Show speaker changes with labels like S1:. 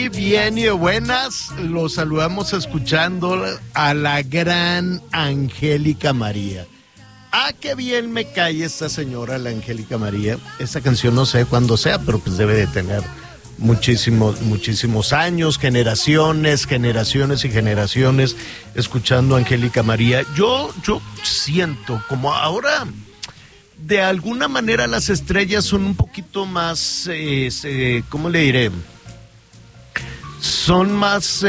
S1: muy bien y de buenas. Los saludamos escuchando a la gran Angélica María. Ah, qué bien me cae esta señora, la Angélica María. Esta canción no sé cuándo sea, pero pues debe de tener muchísimos años, generaciones y generaciones escuchando a Angélica María. Yo siento como ahora, de alguna manera las estrellas son un poquito más, ¿cómo le diré? Son más